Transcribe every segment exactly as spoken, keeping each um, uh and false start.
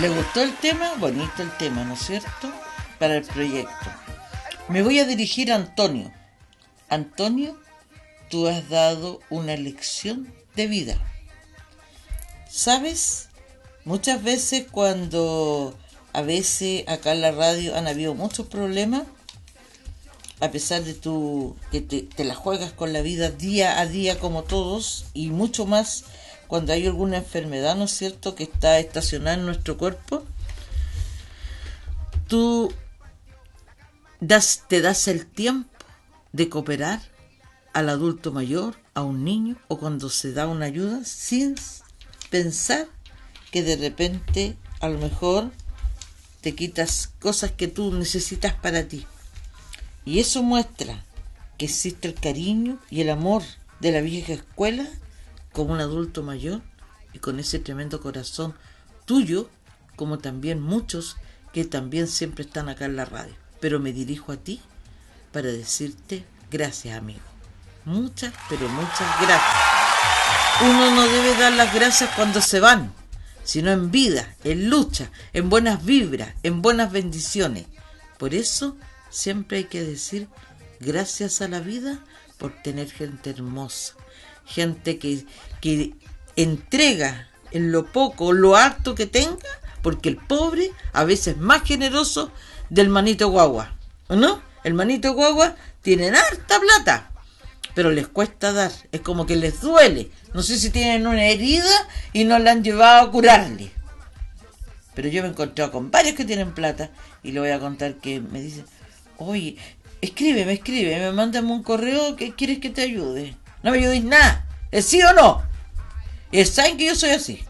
¿Le gustó el tema? Bonito el tema, ¿no es cierto? Para el proyecto. Me voy a dirigir a Antonio. Antonio, tú has dado una lección de vida. ¿Sabes? Muchas veces cuando a veces acá en la radio han habido muchos problemas, a pesar de tu que te, te la juegas con la vida día a día como todos, y mucho más cuando hay alguna enfermedad, ¿no es cierto?, que está estacionada en nuestro cuerpo, tú das, te das el tiempo de cooperar al adulto mayor, a un niño, o cuando se da una ayuda, sin pensar que de repente a lo mejor te quitas cosas que tú necesitas para ti. Y eso muestra que existe el cariño y el amor de la vieja escuela como un adulto mayor, y con ese tremendo corazón tuyo, como también muchos que también siempre están acá en la radio. Pero me dirijo a ti para decirte gracias, amigo. Muchas, pero muchas gracias. Uno no debe dar las gracias cuando se van, sino en vida, en lucha, en buenas vibras, en buenas bendiciones. Por eso siempre hay que decir gracias a la vida por tener gente hermosa, gente que, que entrega en lo poco o lo harto que tenga, porque el pobre a veces es más generoso del manito guagua, ¿o no? El manito guagua tienen harta plata, pero les cuesta dar, es como que les duele. No sé si tienen una herida y no la han llevado a curarle. Pero yo me he encontrado con varios que tienen plata, y le voy a contar que me dicen: oye, escríbeme, escríbeme, mándame un correo que quieres que te ayude. No me ayudéis nada, ¿es sí o no? Y saben que yo soy así.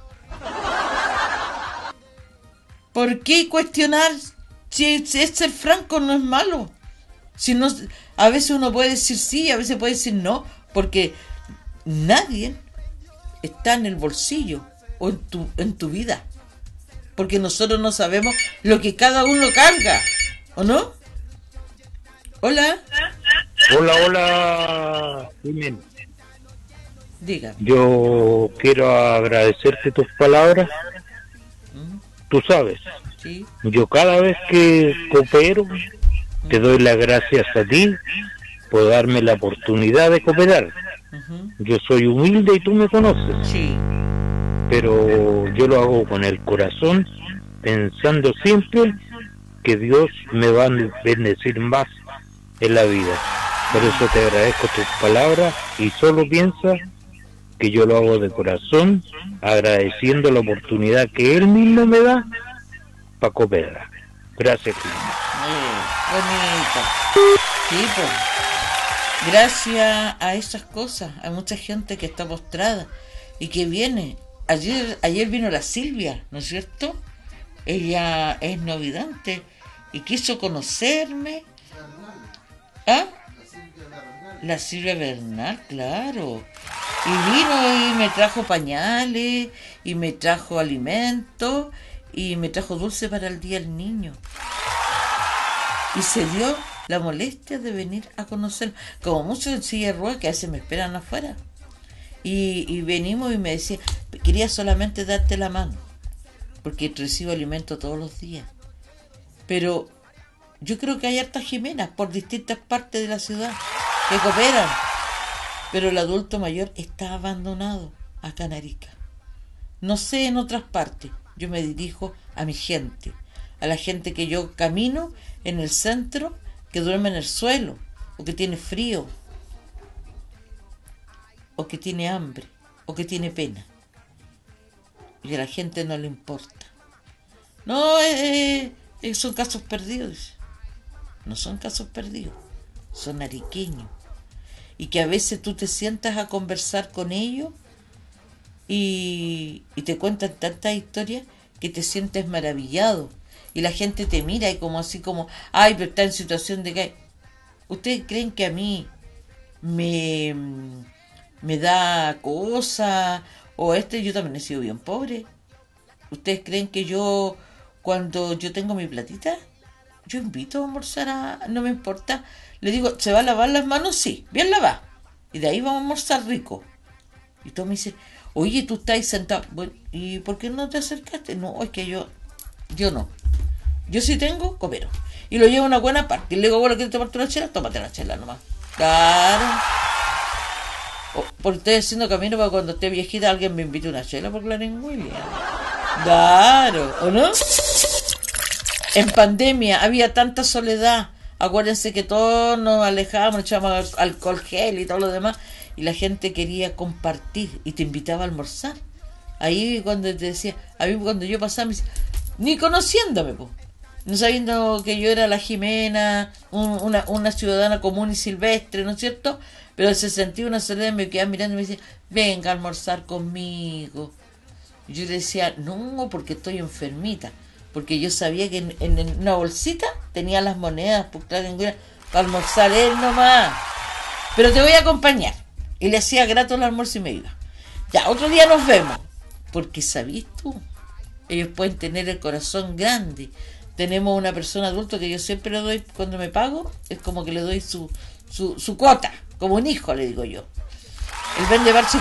¿Por qué cuestionar si, si es ser franco no es malo? Si no, a veces uno puede decir sí, a veces puede decir no, porque nadie está en el bolsillo o en tu, en tu vida, porque nosotros no sabemos lo que cada uno carga, ¿o no? Hola. Hola, hola, Jiménez. Dígame. Yo quiero agradecerte tus palabras. ¿Mm? Tú sabes, Sí. yo cada vez que coopero, te doy las gracias a ti por darme la oportunidad de cooperar. Uh-huh. Yo soy humilde y tú me conoces. Sí. Pero yo lo hago con el corazón, pensando siempre que Dios me va a bendecir más en la vida. Por eso te agradezco tus palabras, y solo piensa que yo lo hago de corazón, agradeciendo la oportunidad que Él mismo me da para cooperar. Gracias, Eh, bonito. Sí, pues. Gracias a esas cosas, hay mucha gente que está postrada y que viene. Ayer, ayer vino la Silvia, ¿no es cierto? Ella es novidante y quiso conocerme. ¿Ah? La Silvia Bernal, claro. Y vino y me trajo pañales, y me trajo alimentos, y me trajo dulce para el día del niño. Y se dio la molestia de venir a conocer, como muchos en silla de ruedas que a veces me esperan afuera. Y, y venimos y me decía, quería solamente darte la mano, porque recibo alimento todos los días. Pero yo creo que hay hartas Jimenas por distintas partes de la ciudad que cooperan, pero el adulto mayor está abandonado acá en Arica. No sé en otras partes. Yo me dirijo a mi gente, a la gente que yo camino en el centro, que duerme en el suelo, o que tiene frío, o que tiene hambre, o que tiene pena, y a la gente no le importa. No, eh, eh, son casos perdidos. No son casos perdidos, son ariqueños, y que a veces tú te sientas a conversar con ellos y, y te cuentan tantas historias que te sientes maravillado, y la gente te mira y como así como, ay, pero está en situación de que... ¿Ustedes creen que a mí me, me da cosa? O este, yo también he sido bien pobre. ¿Ustedes creen que yo, cuando yo tengo mi platita, yo invito a almorzar a... no me importa? Le digo, ¿se va a lavar las manos? Sí, bien lavada. Y de ahí vamos a almorzar rico. Y tú me dices, oye, tú estás sentado. Bueno, ¿y por qué no te acercaste? No, es que yo Yo no. Yo sí tengo, coopero. Y lo llevo a una buena parte. Y le digo, bueno, ¿quieres tomarte una chela? Tómate la chela nomás. Claro. O, porque estoy haciendo camino para cuando esté viejita alguien me invite una chela por Clarence Williams. Claro, ¿o no? En pandemia había tanta soledad. Acuérdense que todos nos alejábamos, echábamos alcohol gel y todo lo demás. Y la gente quería compartir y te invitaba a almorzar. Ahí cuando te decía, a mí cuando yo pasaba, me decía, ni conociéndome, pues. No sabiendo que yo era la Jimena, un, una, una ciudadana común y silvestre, ¿no es cierto? Pero se sentía una soledad y me quedaba mirando y me decía, venga a almorzar conmigo. Y yo le decía, no, porque estoy enfermita. Porque yo sabía que en, en una bolsita tenía las monedas por para almorzar él nomás. Pero te voy a acompañar. Y le hacía grato el almuerzo y me iba. Ya, otro día nos vemos. Porque sabís tú, ellos pueden tener el corazón grande. Tenemos una persona adulta que yo siempre le doy, cuando me pago, es como que le doy su, su, su cuota, como un hijo, le digo yo. Él vende bar